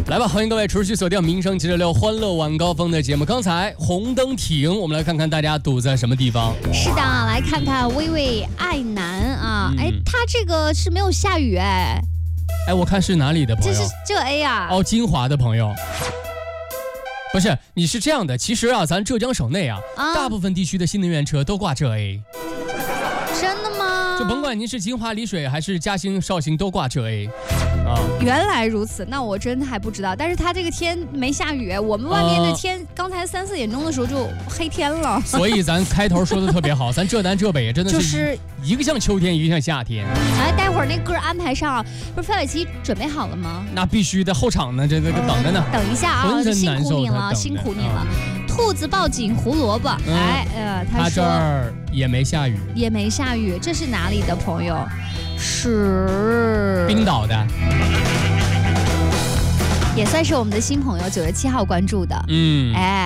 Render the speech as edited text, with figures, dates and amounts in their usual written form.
来吧，欢迎各位持续锁定民生766欢乐晚高峰的节目。刚才红灯停，我们来看看大家堵在什么地方。 是的，来看看微微爱男啊，他这个是没有下雨我看是哪里的朋友？ 这个 A 啊？ 哦，金华的朋友。不是，你是这样的，其实啊，咱浙江省内大部分地区的新能源车都挂这 A。 真的吗？ 就甭管您是金华丽水还是嘉兴绍兴，都挂这 A。 原来如此，那我真的还不知道。但是它这个天没下雨，我们外面的天刚才3、4点钟的时候就黑天了。 所以咱开头说的特别好，咱浙南浙北真的是一个像秋天，一个像夏天。 待会儿那歌安排上，不是范玮琪准备好了吗？ 那必须的，后场呢，这个等着呢。 等一下啊，辛苦你了，辛苦你了。兔子报警胡萝卜，他说这儿也没下雨， 这是哪里的朋友？是冰岛的， 也算是我们的新朋友，9月7号关注的。